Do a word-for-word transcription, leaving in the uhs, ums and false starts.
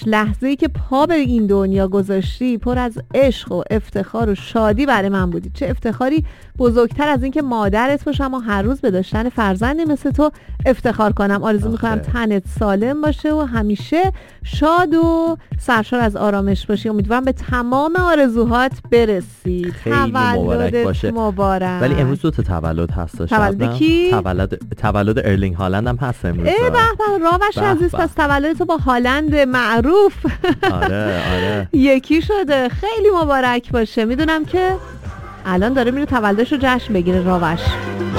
لحظه‌ای که پا به این دنیا گذاشتی پر از عشق و افتخار و شادی برای من بودی. چه افتخاری بزرگتر از این که مادرت باشم و هر روز به داشتن فرزندی مثل تو افتخار کنم. آرزو میکنم تنت سالم باشه و همیشه شاد و سرشار از آرامش باشی. امیدوارم به تمام آرزوهات برسی. خیلی مبارک باشه. مبارک. ولی امروز دو تا تولد هست. تولد کی؟ تولد تولد ارلینگ هالند هم هست امروز. ای به به، راوش عزیز، پس تولد تو با هالند معروف آره آره یکی شده. خیلی مبارک باشه. میدونم که الان داره میره تولدش رو جشن بگیره راوش.